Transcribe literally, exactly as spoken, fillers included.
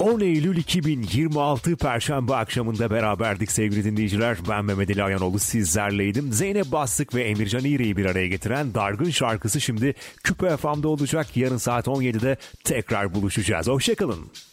on Eylül iki bin yirmi altı Perşembe akşamında beraberdik sevgili dinleyiciler. Ben Mehmet Ali Ayanoğlu sizlerleydim. Zeynep Bastık ve Emircan İğrek'i bir araya getiren Dargın şarkısı şimdi Küpe F M'de olacak. Yarın saat on yedide tekrar buluşacağız. Hoşçakalın.